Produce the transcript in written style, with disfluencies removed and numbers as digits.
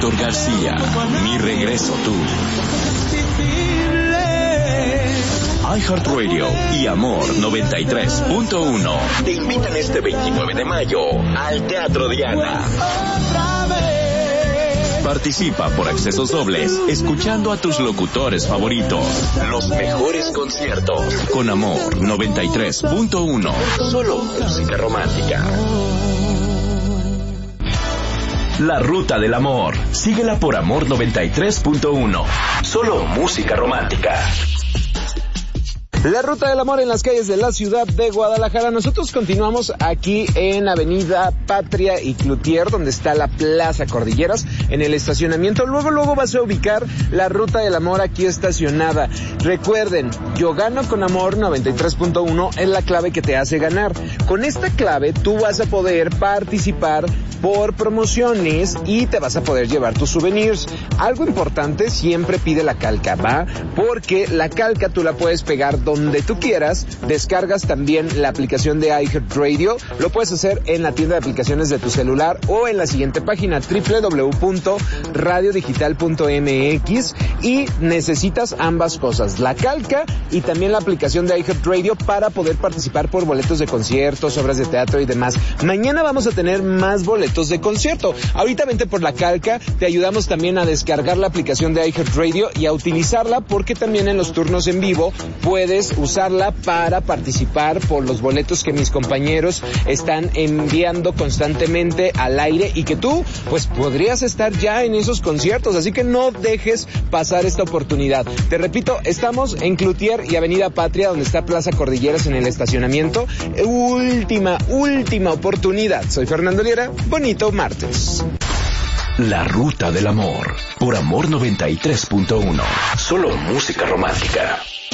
Héctor García, Mi Regreso Tú. iHeartRadio y Amor 93.1 te invitan este 29 de mayo al Teatro Diana. Participa por accesos dobles, escuchando a tus locutores favoritos. Los mejores conciertos con Amor 93.1. Solo música romántica. La Ruta del Amor. Síguela por Amor 93.1. Solo música romántica. La Ruta del Amor en las calles de la ciudad de Guadalajara. Nosotros continuamos aquí en Avenida Patria y Cloutier, donde está la Plaza Cordilleras, en el estacionamiento. Luego vas a ubicar la Ruta del Amor aquí estacionada. Recuerden, Yo Gano con Amor 93.1 es la clave que te hace ganar. Con esta clave tú vas a poder participar por promociones y te vas a poder llevar tus souvenirs. Algo importante, siempre pide la calca, ¿va? Porque la calca tú la puedes pegar donde tú quieras. Descargas también la aplicación de iHeartRadio. Lo puedes hacer en la tienda de aplicaciones de tu celular o en la siguiente página, www.radiodigital.mx, y necesitas ambas cosas, la calca y también la aplicación de iHeartRadio, para poder participar por boletos de conciertos, obras de teatro y demás. Mañana vamos a tener más boletos de concierto. Ahorita vente por la calca, te ayudamos también a descargar la aplicación de iHeartRadio y a utilizarla, porque también en los turnos en vivo puedes usarla para participar por los boletos que mis compañeros están enviando constantemente al aire y que tú pues podrías estar ya en esos conciertos, así que no dejes pasar esta oportunidad. Te repito, estamos en Cloutier y Avenida Patria, donde está Plaza Cordilleras, en el estacionamiento. Última oportunidad. Soy Fernando Liera, bonito martes. La Ruta del Amor por Amor 93.1. Solo música romántica.